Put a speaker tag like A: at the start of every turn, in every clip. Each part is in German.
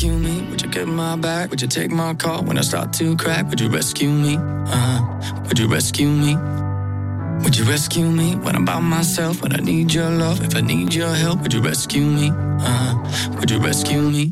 A: rescue me? Would you get my back? Would you take my call when I start to crack? Would you rescue me? Would you rescue me? Would you rescue me when I'm by myself? When I need your love, if I need your help, would you rescue me? Would you rescue me?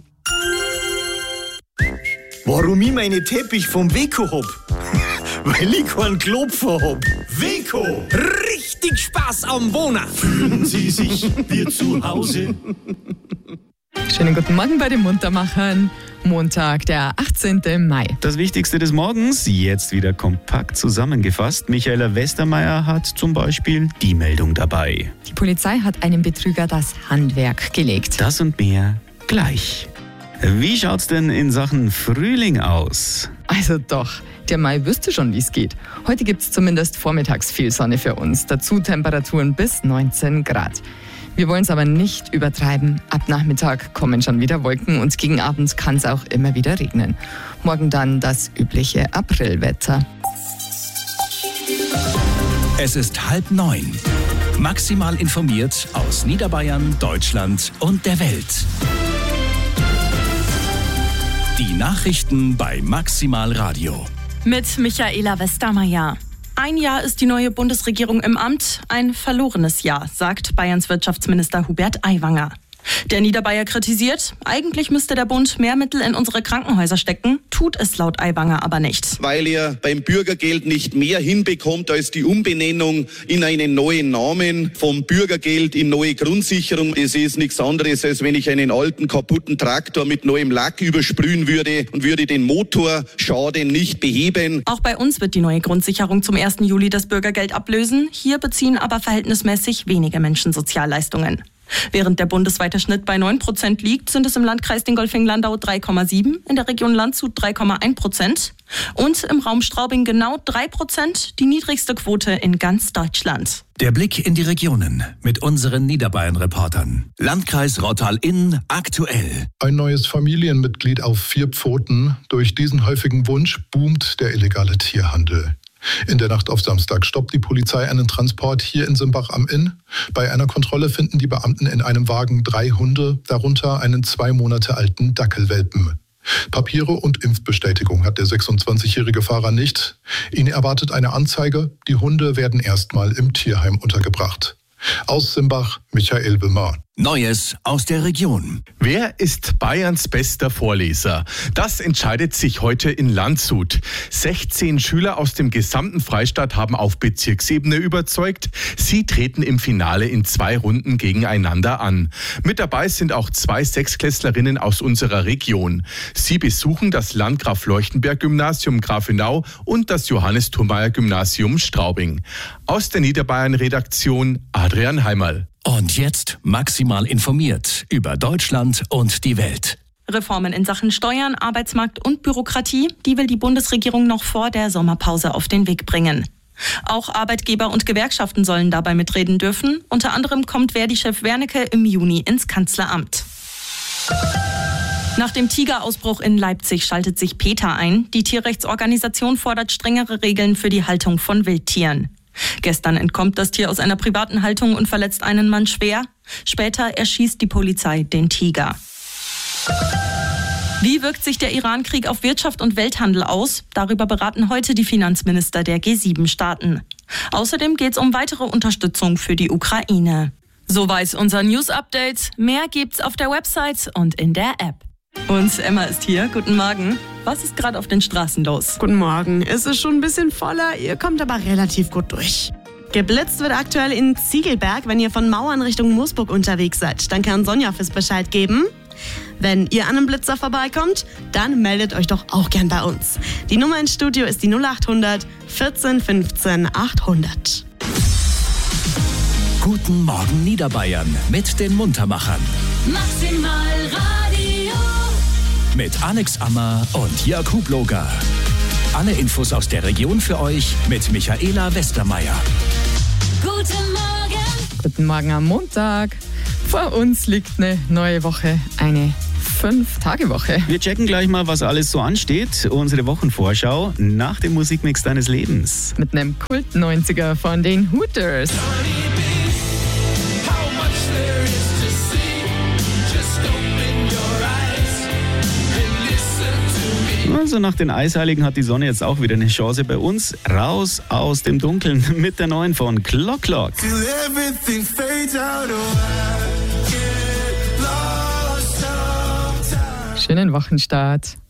B: Warum ich meine Teppich vom Weko hab? Weil ich keinen Klopfer hab. Weko! Richtig Spaß am Wohnen!
C: Fühlen Sie sich wie zu Hause?
D: Schönen guten Morgen bei den Muntermachern. Montag, der 18. Mai.
E: Das Wichtigste des Morgens, jetzt wieder kompakt zusammengefasst. Michaela Westermeier hat zum Beispiel die Meldung dabei.
D: Die Polizei hat einem Betrüger das Handwerk gelegt.
E: Das und mehr gleich. Wie schaut's denn in Sachen Frühling aus?
D: Also doch, der Mai wüsste schon, wie es geht. Heute gibt's zumindest vormittags viel Sonne für uns. Dazu Temperaturen bis 19 Grad. Wir wollen es aber nicht übertreiben. Ab Nachmittag kommen schon wieder Wolken und gegen Abend kann es auch immer wieder regnen. Morgen dann das übliche Aprilwetter.
C: Es ist 8:30. Maximal informiert aus Niederbayern, Deutschland und der Welt. Die Nachrichten bei Maximal Radio.
F: Mit Michaela Westermeier. Ein Jahr ist die neue Bundesregierung im Amt, ein verlorenes Jahr, sagt Bayerns Wirtschaftsminister Hubert Aiwanger. Der Niederbayer kritisiert, eigentlich müsste der Bund mehr Mittel in unsere Krankenhäuser stecken, tut es laut Aiwanger aber nicht.
G: Weil er beim Bürgergeld nicht mehr hinbekommt als die Umbenennung in einen neuen Namen, vom Bürgergeld in neue Grundsicherung. Das ist nichts anderes, als wenn ich einen alten, kaputten Traktor mit neuem Lack übersprühen würde und würde den Motorschaden nicht beheben.
F: Auch bei uns wird die neue Grundsicherung zum 1. Juli das Bürgergeld ablösen. Hier beziehen aber verhältnismäßig wenige Menschen Sozialleistungen. Während der bundesweite Schnitt bei 9% liegt, sind es im Landkreis Dingolfing-Landau 3,7%, in der Region Landshut 3,1% und im Raum Straubing genau 3%, die niedrigste Quote in ganz Deutschland.
C: Der Blick in die Regionen mit unseren Niederbayern-Reportern. Landkreis Rottal-Inn aktuell.
H: Ein neues Familienmitglied auf 4 Pfoten. Durch diesen häufigen Wunsch boomt der illegale Tierhandel. In der Nacht auf Samstag stoppt die Polizei einen Transport hier in Simbach am Inn. Bei einer Kontrolle finden die Beamten in einem Wagen 3 Hunde, darunter einen 2 Monate alten Dackelwelpen. Papiere und Impfbestätigung hat der 26-jährige Fahrer nicht. Ihn erwartet eine Anzeige. Die Hunde werden erstmal im Tierheim untergebracht. Aus Simbach, Michael Wimmer.
C: Neues aus der Region.
I: Wer ist Bayerns bester Vorleser? Das entscheidet sich heute in Landshut. 16 Schüler aus dem gesamten Freistaat haben auf Bezirksebene überzeugt. Sie treten im Finale in 2 Runden gegeneinander an. Mit dabei sind auch 2 Sechsklässlerinnen aus unserer Region. Sie besuchen das Landgraf-Leuchtenberg-Gymnasium Grafenau und das Johannes-Thurmaier-Gymnasium Straubing. Aus der Niederbayern-Redaktion Adrian Heimerl.
C: Und jetzt maximal informiert über Deutschland und die Welt.
F: Reformen in Sachen Steuern, Arbeitsmarkt und Bürokratie, die will die Bundesregierung noch vor der Sommerpause auf den Weg bringen. Auch Arbeitgeber und Gewerkschaften sollen dabei mitreden dürfen. Unter anderem kommt Verdi-Chef Wernicke im Juni ins Kanzleramt. Nach dem Tigerausbruch in Leipzig schaltet sich PETA ein. Die Tierrechtsorganisation fordert strengere Regeln für die Haltung von Wildtieren. Gestern entkommt das Tier aus einer privaten Haltung und verletzt einen Mann schwer. Später erschießt die Polizei den Tiger. Wie wirkt sich der Iran-Krieg auf Wirtschaft und Welthandel aus? Darüber beraten heute die Finanzminister der G7-Staaten. Außerdem geht es um weitere Unterstützung für die Ukraine. So weiß unser News-Update. Mehr gibt's auf der Website und in der App. Und Emma ist hier. Guten Morgen. Was ist gerade auf den Straßen los?
J: Guten Morgen. Es ist schon ein bisschen voller, ihr kommt aber relativ gut durch. Geblitzt wird aktuell in Ziegelberg. Wenn ihr von Mauern Richtung Moosburg unterwegs seid, dann kann Sonja fürs Bescheid geben. Wenn ihr an einem Blitzer vorbeikommt, dann meldet euch doch auch gern bei uns. Die Nummer ins Studio ist die 0800 14 15 800.
C: Guten Morgen Niederbayern mit den Muntermachern.
K: Maximal Radio.
C: Mit Alex Ammer und Jörg Hubloger. Alle Infos aus der Region für euch mit Michaela Westermeier.
K: Guten Morgen.
D: Guten Morgen am Montag. Vor uns liegt eine neue Woche, eine 5-Tage-Woche.
E: Wir checken gleich mal, was alles so ansteht. Unsere Wochenvorschau nach dem Musikmix deines Lebens.
D: Mit einem Kult-90er von den Hooters.
E: Also nach den Eisheiligen hat die Sonne jetzt auch wieder eine Chance bei uns. Raus aus dem Dunkeln mit der neuen von Clock Clock.
D: Schönen Wochenstart.